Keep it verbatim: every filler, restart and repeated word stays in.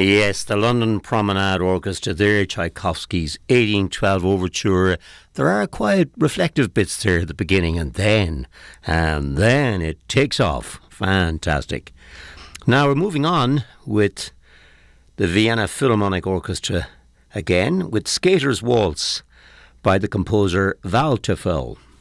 Yes, the London Promenade Orchestra there, Tchaikovsky's eighteen twelve Overture. There are quiet, reflective bits there at the beginning, and then, and then it takes off. Fantastic. Now we're moving on with the Vienna Philharmonic Orchestra again, with Skater's Waltz by the composer Waldteufel.